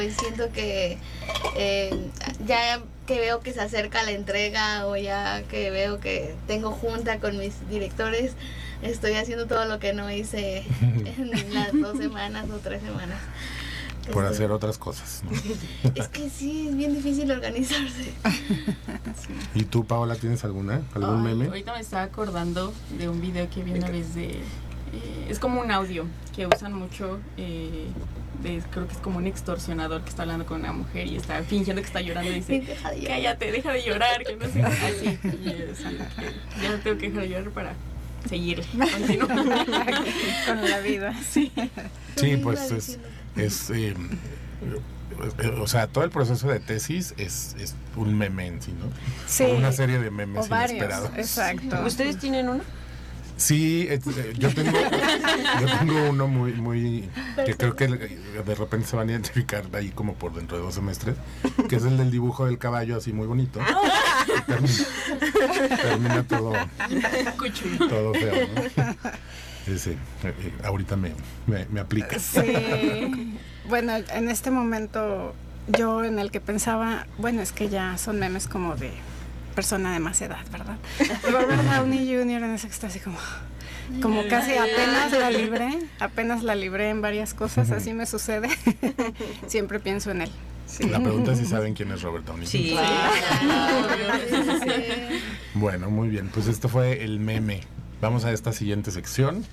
Siento que ya que veo que se acerca la entrega o ya que veo que tengo junta con mis directores, estoy haciendo todo lo que no hice en las 2 semanas o 3 semanas. Por hacer otras cosas, ¿no? Es que sí, es bien difícil organizarse. ¿Y tú, Paola, tienes algún meme? Ahorita me estaba acordando de un video que vi una vez de... es como un audio que usan mucho, creo que es como un extorsionador que está hablando con una mujer y está fingiendo que está llorando y dice, cállate, deja de llorar, que no sé, así. Y es algo que ya tengo que dejar de llorar para seguir, continuar con la vida. Sí, pues o sea, todo el proceso de tesis es un meme en sí, ¿no? Sí. O una serie de memes inesperados. Exacto. ¿Ustedes tienen uno? Sí, yo tengo uno muy que creo que de repente se van a identificar de ahí como por dentro de 2 semestres, que es el del dibujo del caballo así muy bonito. Termina todo feo, ¿no? Sí, ahorita me aplica. Sí. Bueno, en este momento yo en el que pensaba, bueno, es que ya son memes como de persona de más edad, ¿verdad? Robert Downey Jr. en ese que está así como casi apenas la libré en varias cosas, así me sucede. Siempre pienso en él. Sí. La pregunta es si saben quién es Robert Downey Jr. Sí. Bueno, muy bien, pues esto fue el meme. Vamos a esta siguiente sección.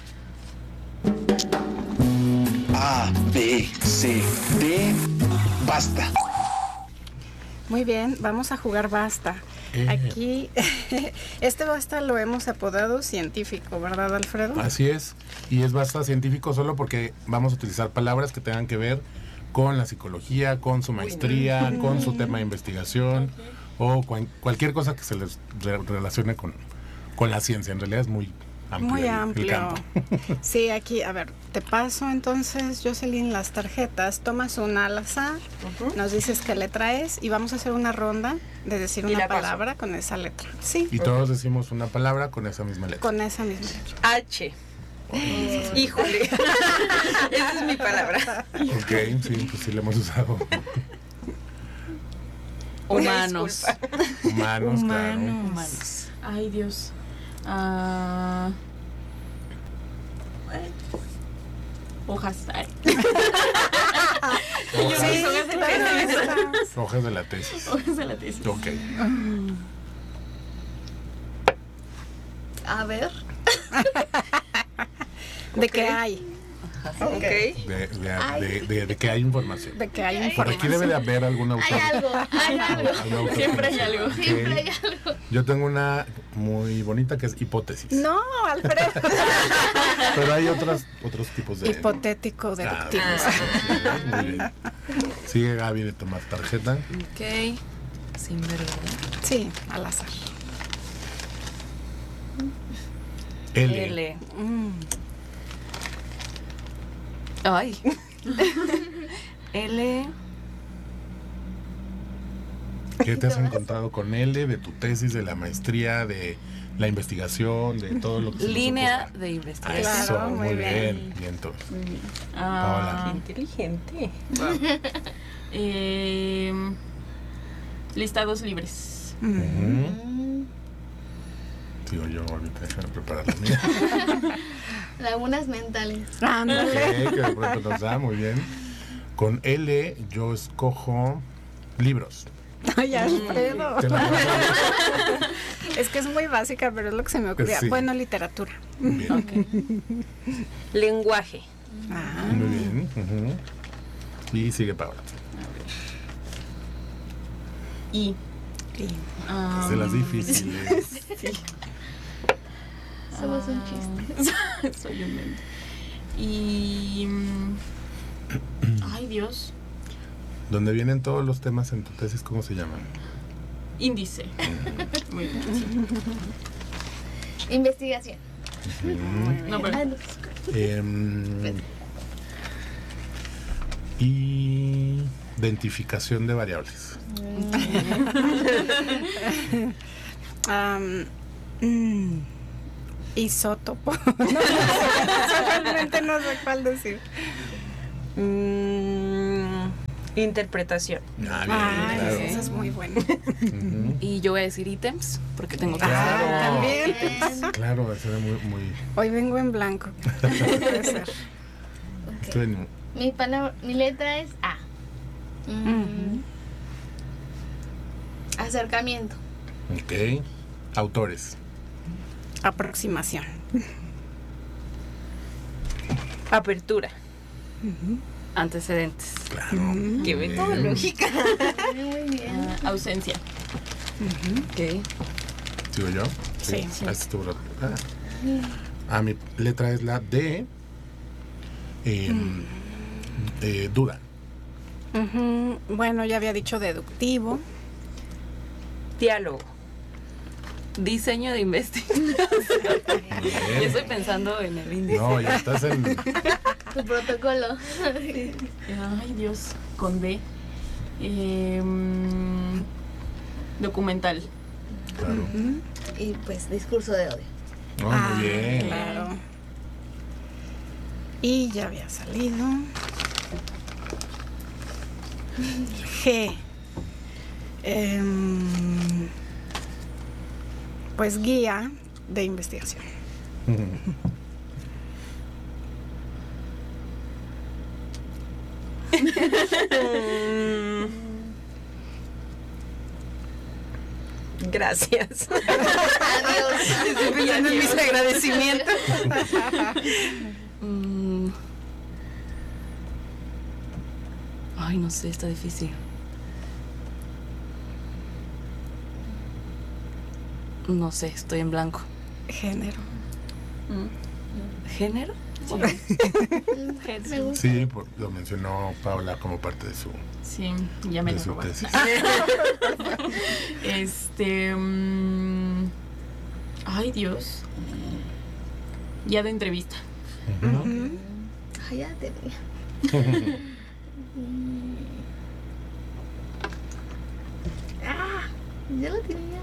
A, B, C, D, basta. Muy bien, vamos a jugar basta. Aquí, este basta lo hemos apodado científico, ¿verdad, Alfredo? Así es, y es basta científico solo porque vamos a utilizar palabras que tengan que ver con la psicología, con su maestría, con su tema de investigación, o cualquier cosa que se les relacione con la ciencia. En realidad es muy amplio. Muy amplio. El campo. Sí, aquí, a ver, te paso entonces, Jocelyn, las tarjetas. Tomas una al azar, nos dices qué letra es y vamos a hacer una ronda de decir una palabra con esa letra. Sí. Y todos decimos una palabra con esa misma letra. Con esa misma letra. H. Híjole. Esa es mi palabra. Ok, sí, pues sí la hemos usado. Humanos. Humanos, claro. Humanos. Ay, Dios. Hojas. Hojas de la tesis. Hojas de la tesis. Ok. A ver. ¿De qué hay? Okay. De que hay información. De que hay Por información. aquí debe de haber algún autor. Hay algo. Siempre hay algo. Okay. Siempre hay algo. Yo tengo una muy bonita que es hipótesis. No, Alfredo. Pero hay otros tipos de... Hipotético deductivo. Muy bien. Sigue Gaby de tomar tarjeta. Ok. Sin vergüenza. Sí, al azar. L. Ay. L. ¿Qué te has encontrado con L de tu tesis, de la maestría, de la investigación, de todo lo que se nos Línea ocurra? de investigación. Eso, Claro, muy muy bien. Bien, tú. Paola. Qué inteligente. Listados libres. Digo yo, ahorita déjame preparar la mía. Lagunas mentales. Ándale. Ok, que de pronto nos da, muy bien. Con L yo escojo libros. Ay, Alfredo. Te la- Es que es muy básica, pero es lo que se me ocurría. Sí. Bueno, literatura. Bien. Lenguaje. Muy bien. Y sigue Paola. Y. Es de las difíciles. Sí. Somos un chiste. Soy un meme. Y. Ay, Dios. Donde vienen todos los temas en tu tesis, ¿cómo se llaman? Índice. Muy bien. Sí. Investigación. No, pero. Identificación de variables. Isótopo. Realmente no sé cuál decir. Interpretación. Ah, bien, Ah, claro. eso es muy bueno. Ujú. Y yo voy a decir ítems, porque tengo que Claro. también. Claro, eso era muy... Hoy vengo en blanco. Puede ser. Ok. Estoy en- Mi letra es A. Acercamiento. Ok. Autores. Aproximación. Apertura. antecedentes. Claro. Que ve todo lógica. Muy bien. Ausencia. Ok. ¿Sigo yo? Sí. Ah, este estuvo rápido. Mi letra es la D. Duda. Ujú. Bueno, ya había dicho deductivo. Diálogo. Diseño de investigación. Yo estoy pensando en el índice. No, ya estás en... Tu protocolo. Ay, Dios. Con D. Documental. Claro. Y pues discurso de odio. Oh, muy bien. Claro. Y ya había salido. G. Pues guía de investigación. Gracias. Adiós. Estoy pensando en mis agradecimientos. Ay, no sé, está difícil. No sé, estoy en blanco. Género. ¿Género? Me gusta. Sí, lo mencionó Paula como parte de su, Sí, ya me de lo su robaste. tesis. Ay, Dios. Ya de entrevista. Ay, ya tenía. Ya lo tenía.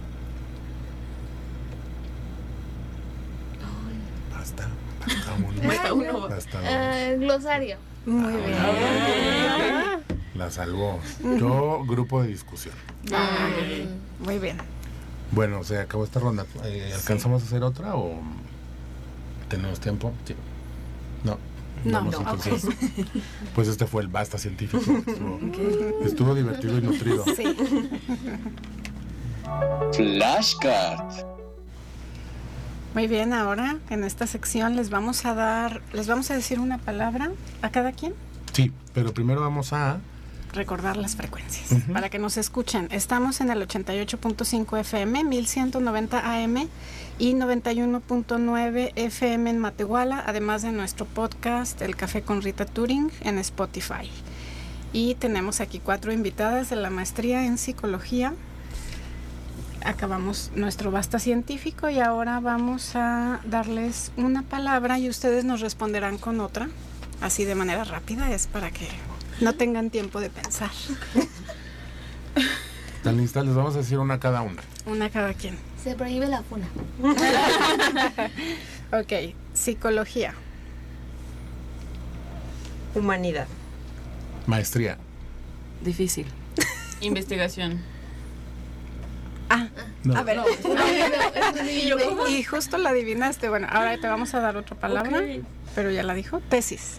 Basta. Basta uno. Basta uno. Basta dos. Glosario. Muy bien. La salvó. Yo, grupo de discusión. Muy bien. Bueno, se acabó esta ronda. ¿Alcanzamos a hacer otra o tenemos tiempo? Sí. No. No. Vamos, No. entonces. Pues este fue el Basta Científico. Estuvo divertido y nutrido. Sí. Flashcard. Muy bien, ahora en esta sección les vamos a decir una palabra a cada quien. Sí, pero primero vamos a... Recordar las frecuencias para que nos escuchen. Estamos en el 88.5 FM, 1190 AM y 91.9 FM en Matehuala, además de nuestro podcast El Café con Rita Turing en Spotify. Y tenemos aquí 4 invitadas de la maestría en psicología. Acabamos nuestro Basta Científico y ahora vamos a darles una palabra y ustedes nos responderán con otra, así de manera rápida, es para que no tengan tiempo de pensar. ¿Están listas? Les vamos a decir una cada una. Una cada quien. Se prohíbe la funa. Ok, psicología. Humanidad. Maestría. Difícil. Investigación. No. A ver, Y yo como... y justo la adivinaste. Bueno, ahora te vamos a dar otra palabra, Ok. pero ya la dijo. Tesis.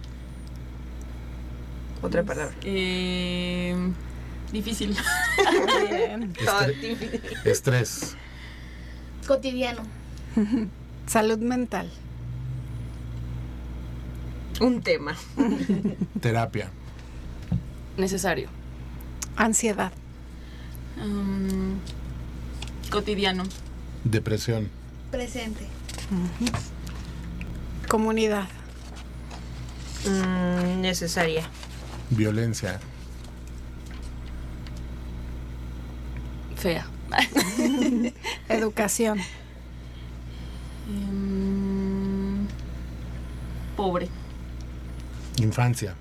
Otra palabra. Difícil. Bien. Estrés. Cotidiano. Salud mental. Un tema. Terapia. Necesario. Ansiedad. Cotidiano. Depresión. Presente. Comunidad. Necesaria. Violencia. Fea. Educación. Pobre. Infancia.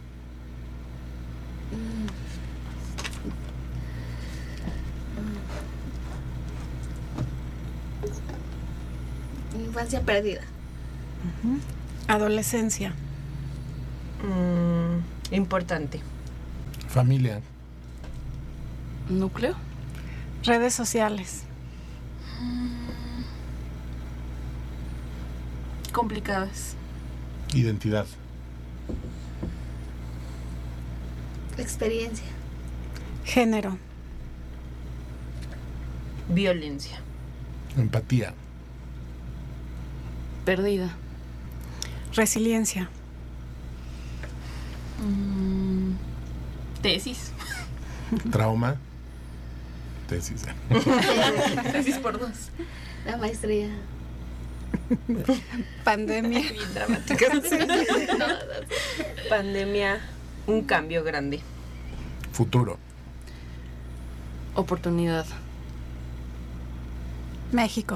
Infancia perdida. Adolescencia. Importante. Familia. Núcleo. Redes sociales. Complicadas. Identidad. Experiencia. Género. Violencia. Empatía. Perdida. Resiliencia. Tesis. Trauma. Tesis. Tesis por 2. La maestría. Pandemia. Bien dramática. Pandemia, un cambio grande. Futuro. Oportunidad. México.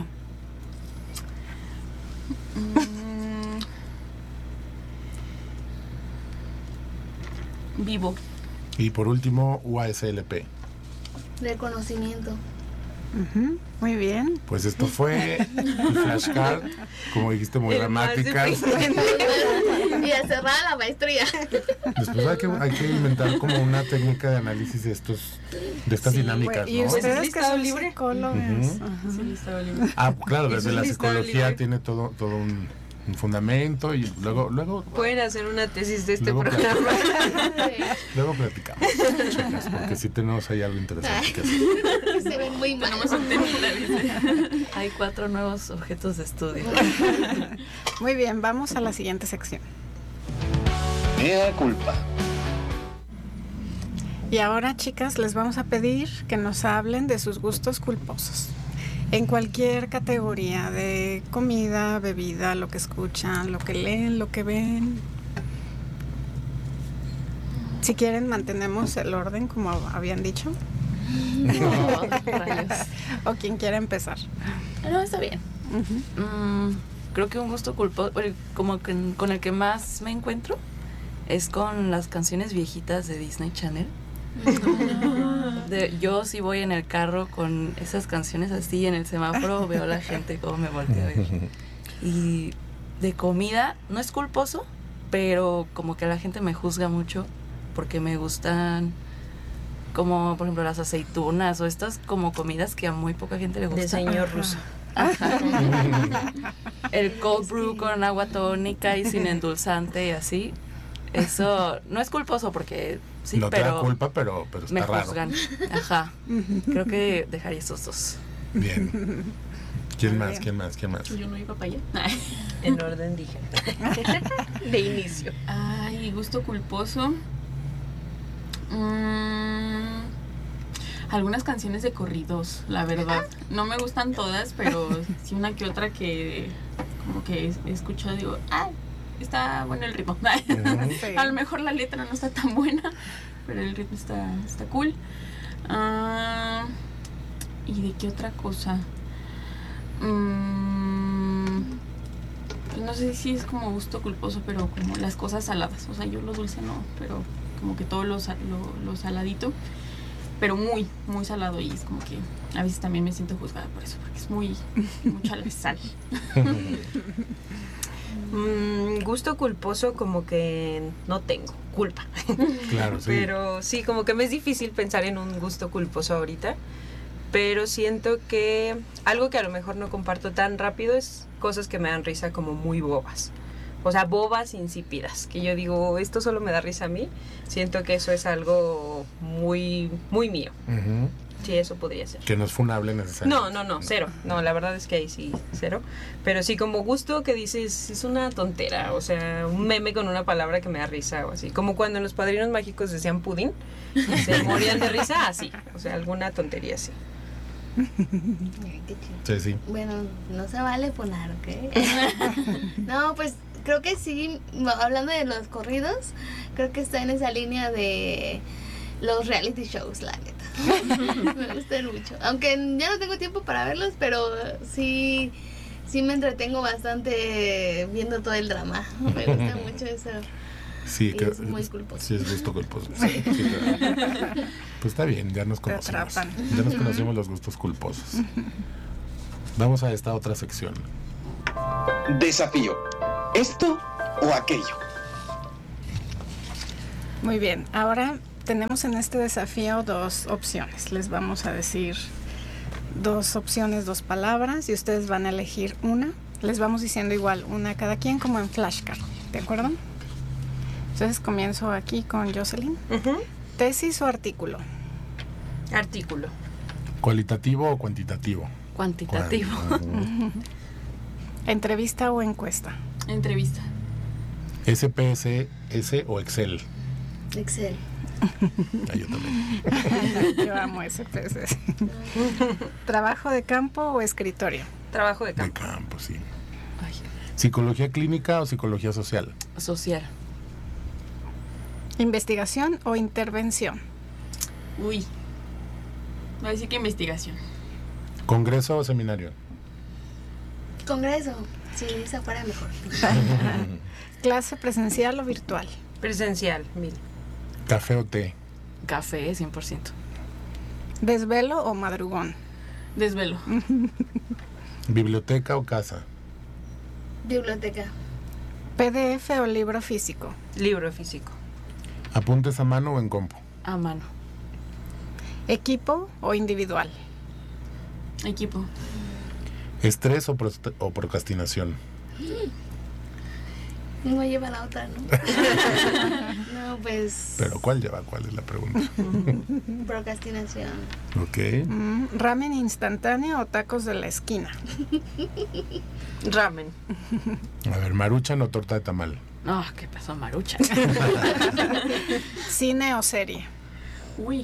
Vivo. Y por último, UASLP. Reconocimiento. Ujú, muy bien. Pues esto fue el flashcard, como dijiste, muy El más dramáticas. Y a cerrar la maestría. Después hay que inventar como una técnica de análisis de estas dinámicas, Y ¿no? ustedes que listado son libre. psicólogos. Ujú. Ajá. Sí, listado libre. Ah, claro, Es desde un la listado psicología libre. tiene todo un fundamento y luego Pueden hacer una tesis de este Luego programa. platicamos, chicas, porque sí tenemos ahí algo interesante que hacer. Se ven muy mal. Tenemos un temita, dice. Hay 4 nuevos objetos de estudio. Muy bien, vamos a la siguiente sección. Mea culpa. Y ahora, chicas, les vamos a pedir que nos hablen de sus gustos culposos. En cualquier categoría de comida, bebida, lo que escuchan, lo que leen, lo que ven. Si quieren, mantenemos el orden como habían dicho. No, rayos. O quien quiera empezar. No, está bien. Ujú. Creo que un gusto culposo, como que con el que más me encuentro, es con las canciones viejitas de Disney Channel. Yo sí voy en el carro con esas canciones así, en el semáforo veo a la gente como me voltea a ver. Y de comida, no es culposo, pero como que la gente me juzga mucho porque me gustan como, por ejemplo, las aceitunas o estas como comidas que a muy poca gente le gusta. De señor ruso. Ajá. El cold brew con agua tónica y sin endulzante y así. Eso no es culposo porque sí, No te pero da culpa, pero me está raro. juzgan. Ajá. Creo que dejaría esos dos. Bien. ¿Quién Muy más? bien. ¿Quién más? ¿Quién más? Yo no iba para allá. En orden dije. De inicio. Ay, gusto culposo. Algunas canciones de corridos, la verdad. No me gustan todas, pero sí una que otra que como que he escuchado digo, ay, está bueno el ritmo. Sí. A lo mejor la letra no está tan buena, pero el ritmo está cool. ¿Y de qué otra cosa? Pues no sé si es como gusto culposo, pero como las cosas saladas. O sea, yo lo dulce no, pero como que todo lo saladito, pero muy, muy salado. Y es como que a veces también me siento juzgada por eso, porque es mucha la sal. Gusto culposo como que no tengo culpa. Claro, sí. Pero sí, como que me es difícil pensar en un gusto culposo ahorita. Pero siento que algo que a lo mejor no comparto tan rápido es cosas que me dan risa como muy bobas. O sea, bobas insípidas. Que yo digo, esto solo me da risa a mí. Siento que eso es algo muy, muy mío. Ujú. Sí, eso podría ser. Que no es funable necesariamente. No, cero. No, la verdad es que ahí sí, cero. Pero sí, como gusto que dices, es una tontera. O sea, un meme con una palabra que me da risa o así. Como cuando en Los Padrinos Mágicos decían pudín y se morían de risa, así. O sea, alguna tontería así. Ay, qué chido. Sí, sí. Bueno, no se vale poner, ¿ok? No, pues creo que sí, hablando de los corridos, creo que está en esa línea de los reality shows, la neta. Me gustan mucho. Aunque ya no tengo tiempo para verlos, pero sí me entretengo bastante viendo todo el drama. Me gusta mucho eso. Sí, Y que es muy culposo. Sí, es gusto culposo. Sí, sí, claro. Pues está bien, ya nos Te conocemos. atrapan. Ya nos conocemos los gustos culposos. Vamos a esta otra sección. Desafío. ¿Esto o aquello? Muy bien, ahora tenemos en este desafío 2 opciones. Les vamos a decir 2 opciones, 2 palabras, y ustedes van a elegir una. Les vamos diciendo igual una a cada quien, como en flashcard, ¿de acuerdo? Entonces comienzo aquí con Jocelyn. Ujú. ¿Tesis o artículo? Artículo. ¿Cualitativo o cuantitativo? Cuantitativo. ¿Entrevista o encuesta? Entrevista. SPSS o Excel. Excel. Ah, yo también. Yo amo ese pez. ¿Trabajo de campo o escritorio? Trabajo de De campo. campo, sí. Ay, ¿Psicología clínica o psicología social? social. ¿Investigación o intervención? Uy. Voy a decir que investigación. ¿Congreso o seminario? Congreso. Si esa fuera mejor. ¿Clase presencial o virtual? Presencial, 1000. ¿Café o té? Café, 100%. ¿Desvelo o madrugón? Desvelo. ¿Biblioteca o casa? Biblioteca. ¿PDF o libro físico? Libro físico. ¿Apuntes a mano o en compu? A mano. ¿Equipo o individual? Equipo. ¿Estrés o procrastinación? No lleva la otra, ¿no? No, pues. ¿Pero cuál lleva? ¿Cuál es la pregunta? Procrastinación. Ok. ¿Ramen instantáneo o tacos de la esquina? Ramen. A ver, ¿maruchan o torta de tamal? No, ¿qué pasó, Marucha? ¿Cine o serie? Uy.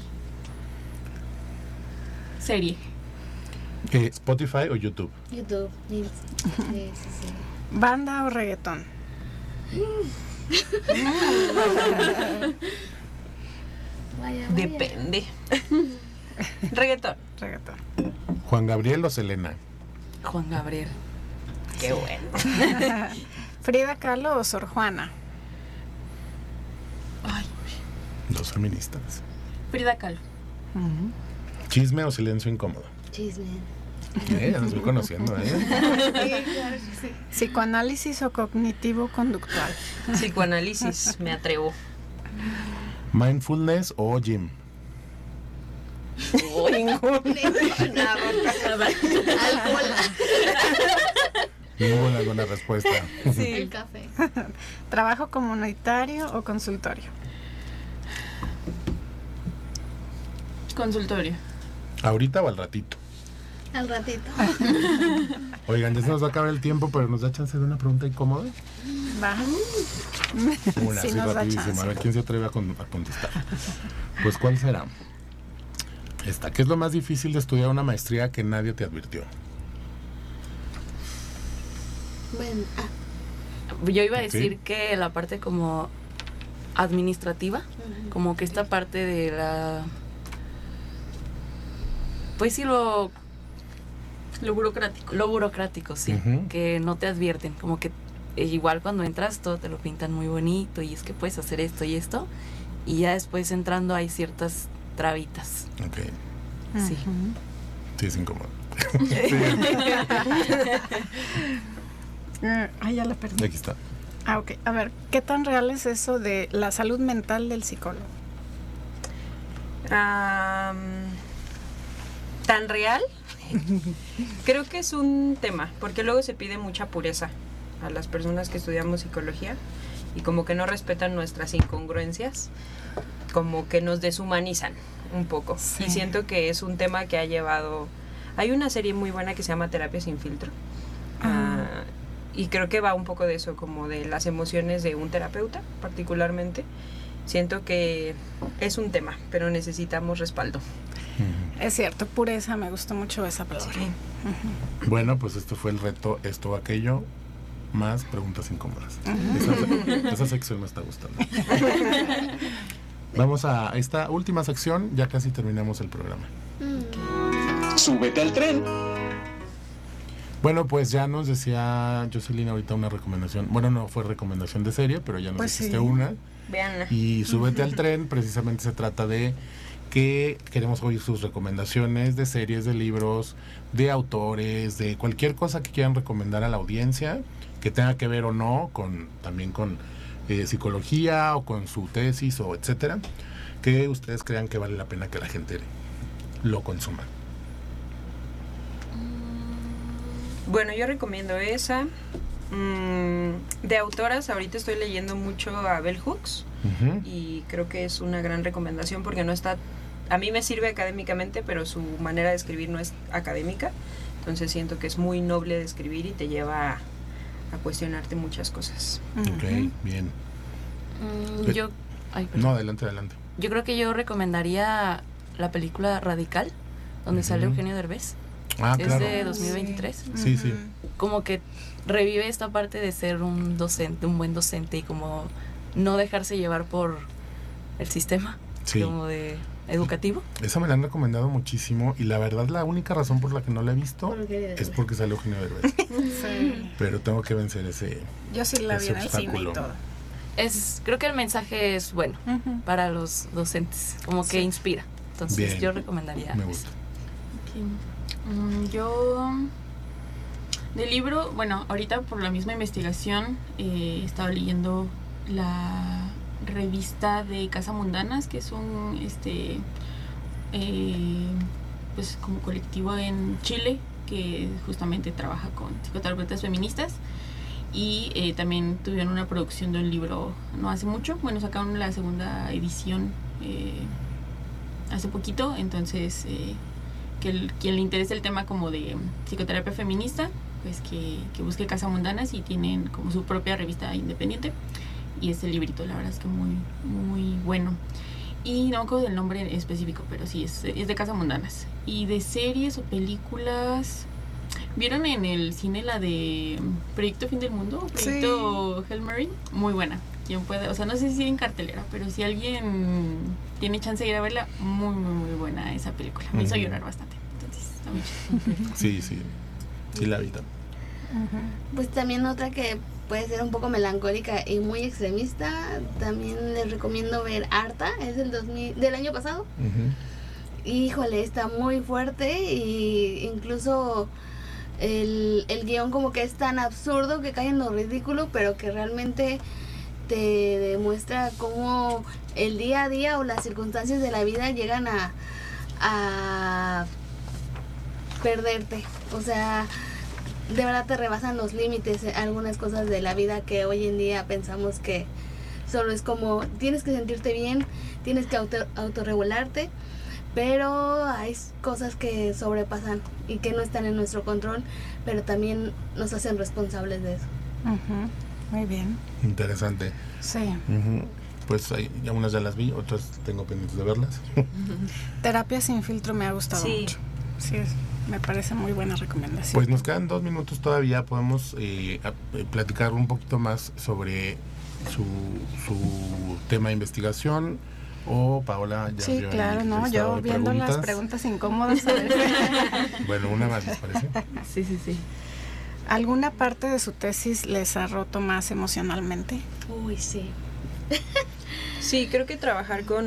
Serie. ¿Spotify o YouTube? YouTube. Sí, sí, sí. ¿Banda o reggaetón? Vaya, vaya. Depende. Reggaetón. Reggaetón. ¿Juan Gabriel o Selena? Juan Gabriel. Qué bueno. ¿Frida Kahlo o Sor Juana? Ay. Dos feministas. Frida Kahlo. ¿Chisme o silencio incómodo? Chisme. Ya nos voy conociendo, ¿eh? Sí, claro que sí. ¿Psicoanálisis o cognitivo-conductual? Psicoanálisis, me atrevo. ¿Mindfulness o gym? Alcohol. Ninguna buena respuesta. El café. ¿Trabajo comunitario o consultorio? Consultorio. ¿Ahorita o al ratito? Al ratito. Oigan, ya se nos va a acabar el tiempo, pero ¿nos da chance de una pregunta incómoda? Va. Una, Sí así nos da rapidísima. chance. A ver quién se atreve a contestar. Pues, ¿cuál será? Esta. ¿Qué es lo más difícil de estudiar una maestría que nadie te advirtió? Bueno, Yo iba a Sí. decir que la parte como administrativa, como que esta parte de la... Pues sí, lo burocrático, sí, Ujú. que no te advierten, como que igual cuando entras todo te lo pintan muy bonito y es que puedes hacer esto y esto, y ya después entrando hay ciertas trabitas, Ok. sí. Sí, es incómodo. Ya la perdí. Aquí está. Ah, ok. A ver, ¿qué tan real es eso de la salud mental del psicólogo? ¿Tan real? Creo que es un tema, porque luego se pide mucha pureza a las personas que estudiamos psicología y como que no respetan nuestras incongruencias, como que nos deshumanizan un poco. Sí. Y siento que es un tema que ha llevado... Hay una serie muy buena que se llama Terapia sin filtro. Y creo que va un poco de eso, como de las emociones de un terapeuta particularmente. Siento que es un tema, pero necesitamos respaldo. Es cierto, pureza, me gustó mucho esa palabra. Bueno, pues esto fue el reto, esto o aquello, más preguntas incómodas. Esa sección me está gustando. Vamos a esta última sección, ya casi terminamos el programa. Súbete al tren. Bueno, pues ya nos decía Jocelyn ahorita una recomendación. Bueno, no fue recomendación de serie, pero ya nos Pues hiciste sí. una. Veanla. Y Súbete al tren, precisamente se trata de que queremos oír sus recomendaciones de series, de libros, de autores, de cualquier cosa que quieran recomendar a la audiencia, que tenga que ver o no también con psicología o con su tesis o etcétera. que ustedes crean que vale la pena que la gente lo consuma. Bueno, yo recomiendo esa. De autoras, ahorita estoy leyendo mucho a Bell Hooks y creo que es una gran recomendación porque no está, a mí me sirve académicamente, pero su manera de escribir no es académica, entonces siento que es muy noble de escribir y te lleva a cuestionarte muchas cosas. Ok, bien. No, adelante. Yo creo que yo recomendaría la película Radical, donde sale Eugenio Derbez. Ah, es claro. de 2023. Sí. Como que revive esta parte de ser un docente, un buen docente, y como no dejarse llevar por el sistema, como de educativo. Esa me la han recomendado muchísimo y la verdad la única razón por la que no la he visto es porque sale Eugenio Derbez. Sí. Pero tengo que vencer ese Yo sí la vi en el cine y todo. Creo que el mensaje es bueno para los docentes, como que inspira. Entonces Bien. yo recomendaría Me gusta. Yo del libro, bueno, ahorita por la misma investigación he estado leyendo la revista de Casa Mundanas, que es un pues como colectivo en Chile que justamente trabaja con psicoterapeutas feministas, y también tuvieron una producción de un libro no hace mucho, bueno, sacaron la segunda edición hace poquito, entonces quien le interese el tema como de psicoterapia feminista, pues que busque Casa Mundanas, y tienen como su propia revista independiente, y este librito la verdad es que muy, muy bueno. Y no me acuerdo del nombre específico, pero sí, es de Casa Mundanas. Y de series o películas, ¿vieron en el cine la de Proyecto Fin del Mundo? Proyecto Hail Mary, muy buena. Quien pueda, o sea, no sé si en cartelera, pero si alguien tiene chance de ir a verla, muy, muy, muy buena esa película. Me hizo llorar bastante, entonces está muy chido. Sí la vi también. Pues también otra que puede ser un poco melancólica y muy extremista, también les recomiendo ver Arta, es del año pasado. Híjole, está muy fuerte, y incluso el guión como que es tan absurdo que cae en lo ridículo, pero que realmente te demuestra cómo el día a día o las circunstancias de la vida llegan a perderte. O sea, de verdad te rebasan los límites algunas cosas de la vida que hoy en día pensamos que solo es como tienes que sentirte bien, tienes que autorregularte, pero hay cosas que sobrepasan y que no están en nuestro control, pero también nos hacen responsables de eso. Muy bien. Interesante. Sí. Pues unas ya las vi, otras tengo pendientes de verlas. Terapia sin filtro me ha gustado Sí. mucho. Sí, me parece muy buena recomendación. Pues nos quedan 2 minutos todavía, podemos platicar un poquito más sobre su tema de investigación. O Paola ya sí, vio claro, el no, listado yo de viendo las preguntas incómodas. A ver. Bueno, una más, ¿les parece? Sí. ¿Alguna parte de su tesis les ha roto más emocionalmente? Uy, sí. Sí, creo que trabajar con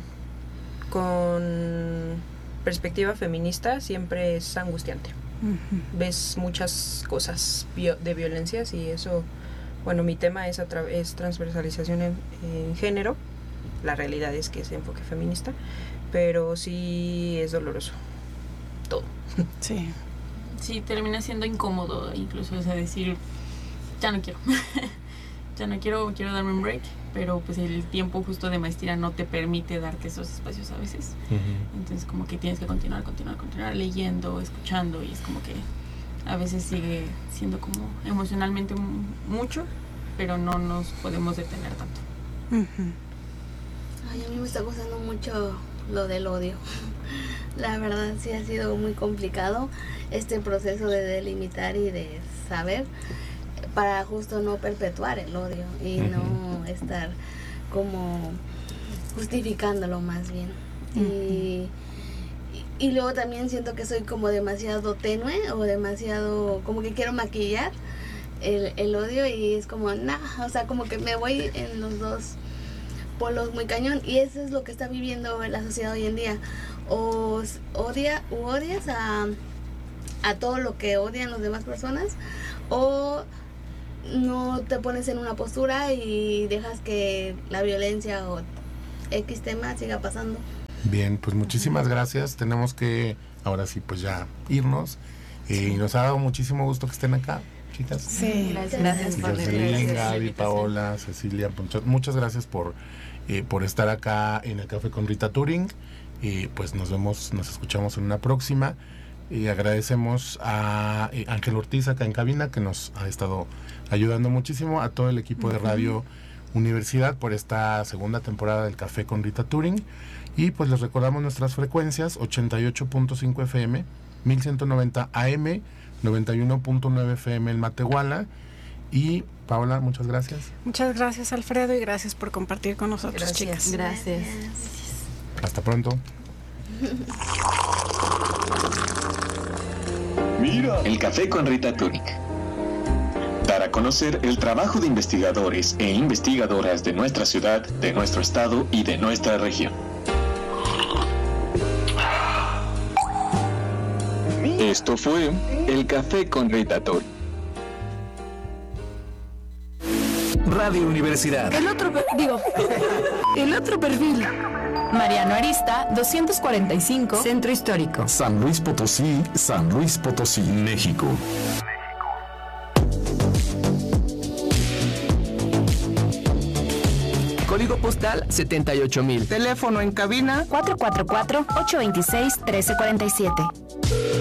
perspectiva feminista siempre es angustiante. Ves muchas cosas de violencias, y eso, bueno, mi tema es transversalización en género. La realidad es que es enfoque feminista, pero sí es doloroso todo. Sí. Sí, termina siendo incómodo incluso, o sea, decir, ya no quiero, quiero darme un break, pero pues el tiempo justo de maestría no te permite darte esos espacios a veces. Entonces como que tienes que continuar leyendo, escuchando, y es como que a veces sigue siendo como emocionalmente mucho, pero no nos podemos detener tanto. Ay, a mí me está costando mucho lo del odio. La verdad sí ha sido muy complicado este proceso de delimitar y de saber, para justo no perpetuar el odio y no estar como justificándolo más bien. Y luego también siento que soy como demasiado tenue o demasiado como que quiero maquillar el odio, y es como o sea, como que me voy en los dos polos muy cañón, y eso es lo que está viviendo la sociedad hoy en día. O odias a todo lo que odian las demás personas, o no te pones en una postura y dejas que la violencia o X tema siga pasando. Bien, pues muchísimas gracias. Tenemos que ahora sí pues ya irnos. Y nos ha dado muchísimo gusto que estén acá, chicas. Sí, Gracias por la Jocelyn, invitación. Gaby, Paola, Cecilia, muchas gracias por estar acá en el Café con Rita Turing. Y pues nos escuchamos en una próxima. Y agradecemos a Ángel Ortiz acá en cabina, que nos ha estado ayudando muchísimo, a todo el equipo de Radio Universidad por esta segunda temporada del Café con Rita Turing. Y pues les recordamos nuestras frecuencias: 88.5 FM, 1190 AM, 91.9 FM en Matehuala. Y Paola, muchas gracias. Muchas gracias, Alfredo, y gracias por compartir con nosotros, Gracias. chicas. Gracias. Hasta pronto. Mira, el Café con Rita Turing. Dar a conocer el trabajo de investigadores e investigadoras de nuestra ciudad, de nuestro estado y de nuestra región. Esto fue el Café con Rita Turing. Radio Universidad. El otro perfil. Mariano Arista, 245, Centro Histórico. San Luis Potosí, México. Código postal 78,000. Teléfono en cabina 444-826-1347.